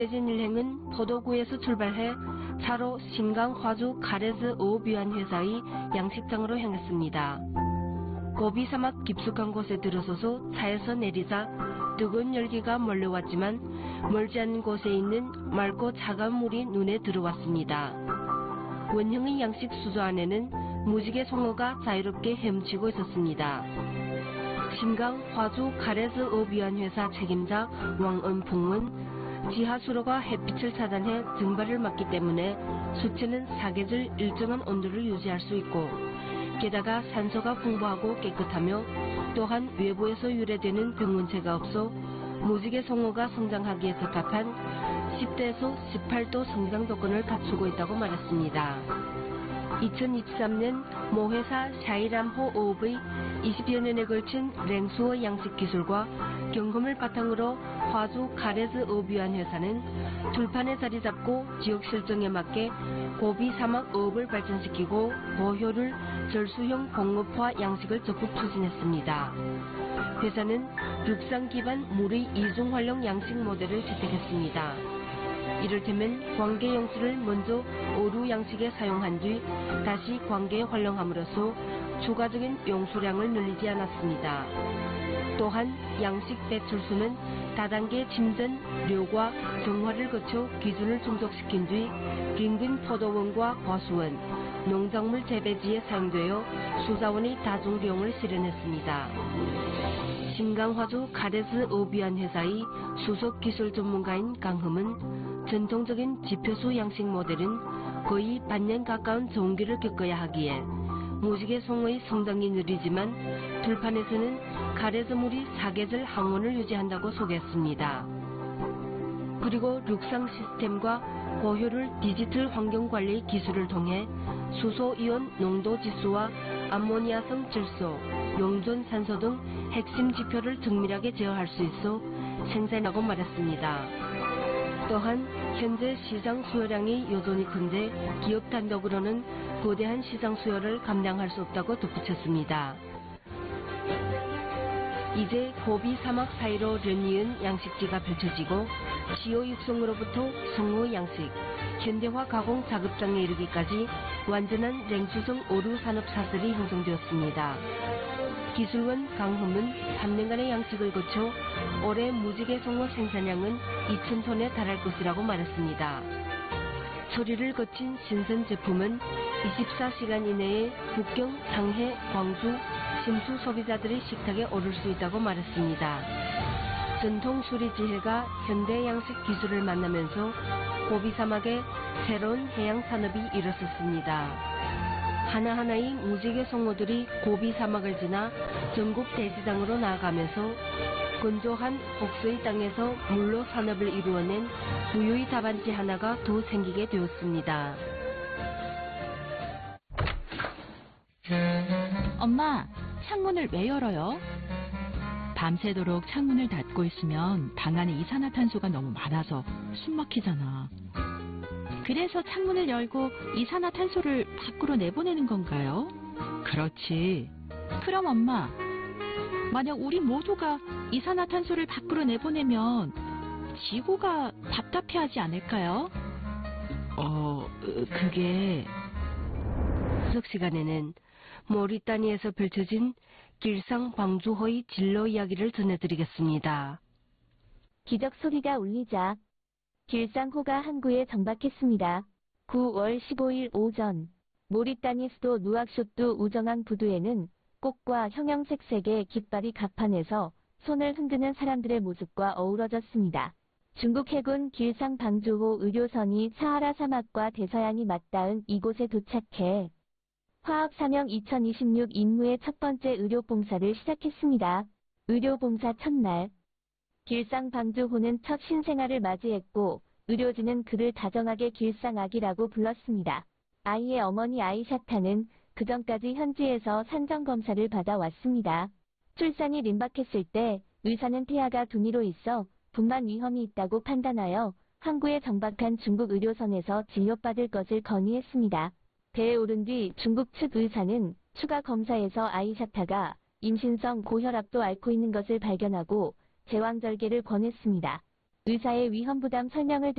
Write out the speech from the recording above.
대진 일행은 포도구에서 출발해 차로 신강 화주 가레즈 어업위안 회사의 양식장으로 향했습니다. 고비 사막 깊숙한 곳에 들어서서 차에서 내리자 뜨거운 열기가 몰려왔지만 멀지 않은 곳에 있는 맑고 차가운 물이 눈에 들어왔습니다. 원형의 양식 수조 안에는 무지개 송어가 자유롭게 헤엄치고 있었습니다. 신강 화주 가레즈 어업위안 회사 책임자 왕은풍은 지하수로가 햇빛을 차단해 증발을 막기 때문에 수체는 사계절 일정한 온도를 유지할 수 있고 게다가 산소가 풍부하고 깨끗하며 또한 외부에서 유래되는 병원체가 없어 무지개 송어가 성장하기에 적합한 10도에서 18도 성장 조건을 갖추고 있다고 말했습니다. 2023년 모 회사 샤이람호 어업의 20여 년에 걸친 랭수어 양식 기술과 경험을 바탕으로 화주 가레즈 어업위안 회사는 들판에 자리 잡고 지역 실정에 맞게 고비 사막 어업을 발전시키고 고효율 절수형 공업화 양식을 적극 추진했습니다. 회사는 육상 기반 물의 이중 활용 양식 모델을 채택했습니다. 이를테면 광계 용수를 먼저 어류 양식에 사용한 뒤 다시 광계에 활용함으로써 추가적인 용수량을 늘리지 않았습니다. 또한 양식 배출수는 다단계 침전, 료과 정화를 거쳐 기준을 충족시킨 뒤 빈근 포도원과 과수원, 농작물 재배지에 사용되어 수자원의 다중비용을 실현했습니다. 신강화주 가레즈 어업위안 회사의 수석 기술 전문가인 강흠은 전통적인 지표수 양식 모델은 거의 반년 가까운 정기를 겪어야 하기에 무지개 송어의 성장이 느리지만 들판에서는 가레즈물이 사계절 항온을 유지한다고 소개했습니다. 그리고 육상 시스템과 고효율 디지털 환경 관리 기술을 통해 수소이온 농도 지수와 암모니아성 질소, 용존 산소 등 핵심 지표를 정밀하게 제어할 수 있어 생산하고 말했습니다. 또한 현재 시장 수요량이 여전히 큰데 기업 단독으로는 거대한 시장 수요를 감당할 수 없다고 덧붙였습니다. 이제 고비 사막 사이로 련이은 양식지가 펼쳐지고 시효 육성으로부터 성어 양식, 현대화 가공 작업장에 이르기까지 완전한 랭수성 어류 산업 사슬이 형성되었습니다. 기술원 강흠은 3년간의 양식을 거쳐 올해 무지개 송어 생산량은 2,000톤에 달할 것이라고 말했습니다. 처리를 거친 신선 제품은 24시간 이내에 북경, 상해, 광주, 심수 소비자들의 식탁에 오를 수 있다고 말했습니다. 전통 수리지혜가 현대 양식 기술을 만나면서 고비 사막에 새로운 해양 산업이 일어섰습니다. 하나하나의 무지개 송어들이 고비 사막을 지나 전국 대지장으로 나아가면서 건조한 옥수의 땅에서 물로 산업을 이루어낸 부유의 답안지 하나가 더 생기게 되었습니다. 엄마, 창문을 왜 열어요? 밤새도록 창문을 닫고 있으면 방 안에 이산화탄소가 너무 많아서 숨 막히잖아. 그래서 창문을 열고 이산화탄소를 밖으로 내보내는 건가요? 그렇지. 그럼 엄마, 만약 우리 모두가 이산화탄소를 밖으로 내보내면 지구가 답답해하지 않을까요? 그게... 수석 시간에는 모리타니아에서 펼쳐진 길상 방주호의 진로 이야기를 전해드리겠습니다. 기적 소리가 울리자 길상호가 항구에 정박했습니다. 9월 15일 오전 모리타니 수도 누악쇼트 우정항 부두에는 꽃과 형형색색의 깃발이 갑판에서 손을 흔드는 사람들의 모습과 어우러졌습니다. 중국 해군 길상 방주호 의료선이 사하라 사막과 대서양이 맞닿은 이곳에 도착해 화학사명 2026 임무의 첫 번째 의료봉사를 시작했습니다. 의료봉사 첫날, 길상 방주호는 첫 신생아를 맞이했고 의료진은 그를 다정하게 길상아기라고 불렀습니다. 아이의 어머니 아이샤타는 그전까지 현지에서 산정검사를 받아왔습니다. 출산이 임박했을 때 의사는 태아가 둔위로 있어 분만 위험이 있다고 판단하여 항구에 정박한 중국 의료선에서 진료받을 것을 건의했습니다. 배에 오른 뒤 중국 측 의사는 추가 검사에서 아이샤타가 임신성 고혈압도 앓고 있는 것을 발견하고 제왕절개를 권했습니다. 의사의 위험 부담 설명을